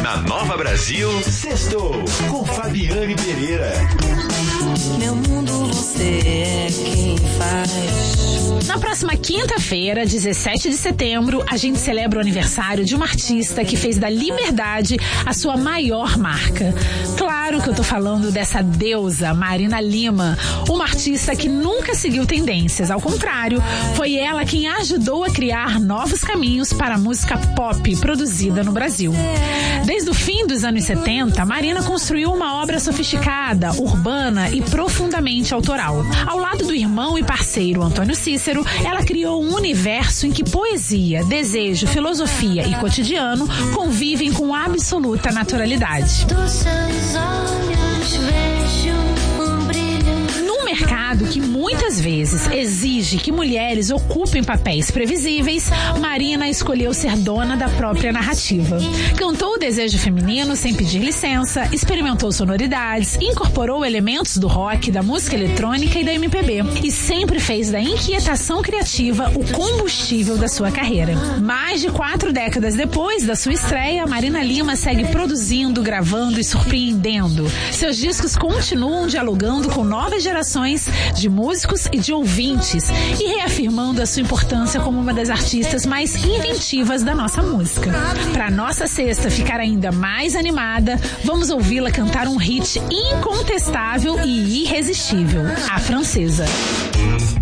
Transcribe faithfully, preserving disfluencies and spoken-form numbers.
Na Nova Brasil, sextou com Fabiane Pereira. Meu mundo, você é quem faz. Na próxima quinta-feira, dezessete de setembro, a gente celebra o aniversário de uma artista que fez da liberdade a sua maior marca. Claro que eu tô falando dessa deusa, Marina Lima, uma artista que nunca seguiu tendências. Ao contrário, foi ela quem ajudou a criar novos caminhos para a música pop produzida no Brasil. Desde o fim dos anos setenta, Marina construiu uma obra sofisticada, urbana e profundamente autoral. Ao lado do irmão e parceiro Antônio Cícero, ela criou um universo em que poesia, desejo, filosofia e cotidiano convivem com absoluta naturalidade. Dos seus olhos vejo um brilho. Num mercado que muitas vezes exige que mulheres ocupem papéis previsíveis, Marina escolheu ser dona da própria narrativa. Cantou o desejo feminino sem pedir licença, experimentou sonoridades, incorporou elementos do rock, da música eletrônica e da M P B e sempre fez da inquietação criativa o combustível da sua carreira. Mais de quatro décadas depois da sua estreia, Marina Lima segue produzindo, gravando e surpreendendo. Seus discos continuam dialogando com novas gerações de músicos e de ouvintes e reafirmando a sua importância como uma das artistas mais inventivas da nossa música. Para nossa sexta ficar ainda mais animada, vamos ouvi-la cantar um hit incontestável e irresistível, A Francesa.